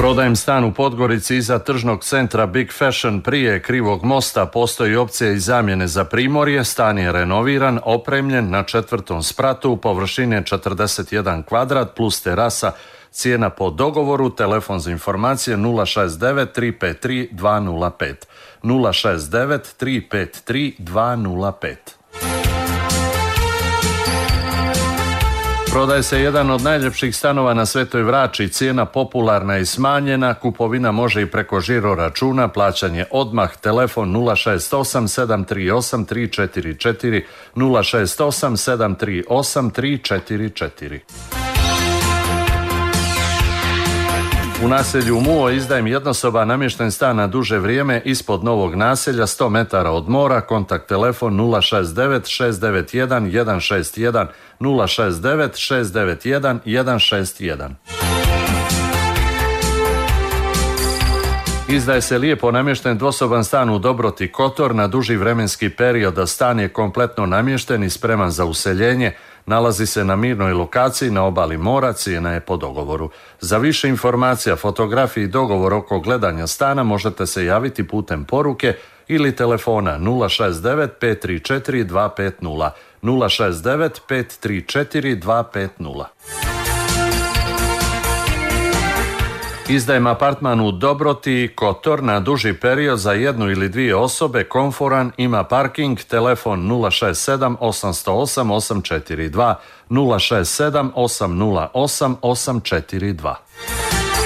Prodajem stan u Podgorici iza tržnog centra Big Fashion prije Krivog mosta. Postoji opcija i zamjene za Primorje. Stan je renoviran, opremljen na 4. spratu, površine 41 kvadrat plus terasa. Cijena po dogovoru, telefon za informacije 069 353 205. 069 353 205. Prodaje se jedan od najljepših stanova na Svetoj Vrači, cijena popularna i smanjena, kupovina može i preko žiro računa, plaćanje odmah, telefon 068 738 344, 068 738 344. U naselju Muo izdajem jednosoban namješten stan na duže vrijeme ispod novog naselja, 100 metara od mora, kontakt telefon 069 691 161, 069 691 161. Izdaje se lijepo namješten dvosoban stan u Dobroti Kotor na duži vremenski period, a stan je kompletno namješten i spreman za useljenje. Nalazi se na mirnoj lokaciji na obali mora, cijena je po dogovoru. Za više informacija, fotografiji i dogovor oko gledanja stana možete se javiti putem poruke ili telefona 069 534 250, 069 534 250. Izdajem apartman u Dobroti Kotor na duži period za jednu ili dvije osobe, komforan, ima parking, telefon 067 808 842, 067 808 842.